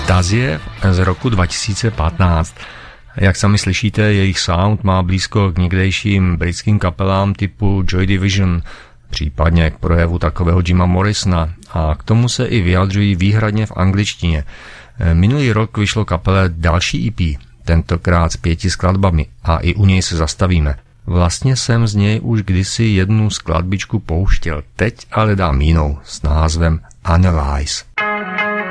Dazie z roku 2015. Jak sami slyšíte, jejich sound má blízko k někdejším britským kapelám typu Joy Division, případně k projevu takového Jima Morrisona, a k tomu se i vyjadřují výhradně v angličtině. Minulý rok vyšlo kapele další EP, tentokrát s 5 skladbami, a i u něj se zastavíme. Vlastně jsem z něj už kdysi jednu skladbičku pouštěl, teď ale dám jinou s názvem Analyze.